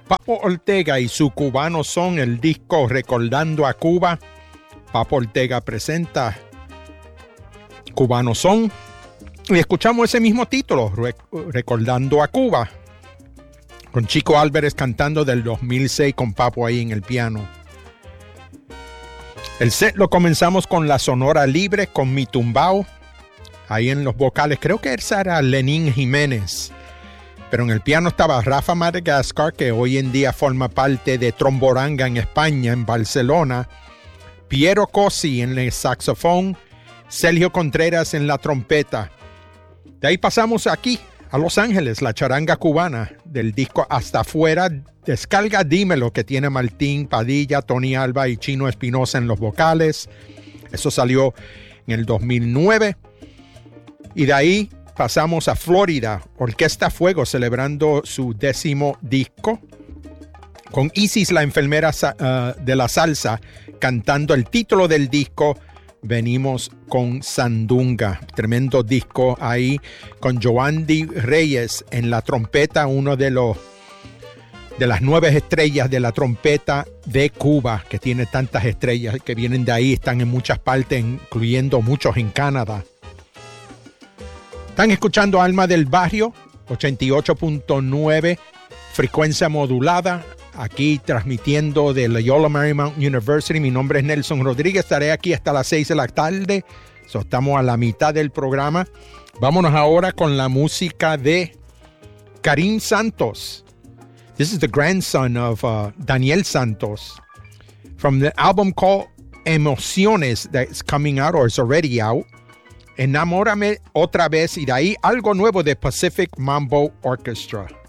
Papo Ortega y su cubano son, el disco Recordando a Cuba. Papo Ortega presenta Cubano Son. Y escuchamos ese mismo título, Recordando a Cuba, con Chico Álvarez cantando del 2006 con Papo ahí en el piano. El set lo comenzamos con la Sonora Libre, con Mi Tumbao. Ahí en los vocales, creo que esa era Lenín Jiménez. Pero en el piano estaba Rafa Madagascar, que hoy en día forma parte de Tromboranga en España, en Barcelona. Piero Cosi en el saxofón. Sergio Contreras en la trompeta. De ahí pasamos aquí, a Los Ángeles, la charanga cubana del disco Hasta Afuera. Descarga Dímelo, que tiene Martín Padilla, Tony Alba y Chino Espinosa en los vocales. Eso salió en el 2009. Y de ahí pasamos a Florida, Orquesta Fuego celebrando su 10º disco, con Isis, la enfermera de la salsa, cantando el título del disco. Venimos con Sandunga, tremendo disco ahí, con Joandy Reyes en la trompeta, uno de las 9 estrellas de la trompeta de Cuba, que tiene tantas estrellas que vienen de ahí, están en muchas partes, incluyendo muchos en Canadá. Están escuchando Alma del Barrio, 88.9, frecuencia modulada, aquí transmitiendo de Loyola Marymount University. Mi nombre es Nelson Rodríguez, estaré aquí hasta las 6 de la tarde, estamos a la mitad del programa. Vámonos ahora con la música de Karim Santos. This is the grandson of Daniel Santos, from the album called Emociones that's coming out, or is already out. Enamórame otra vez, y de ahí algo nuevo de Pacific Mambo Orchestra.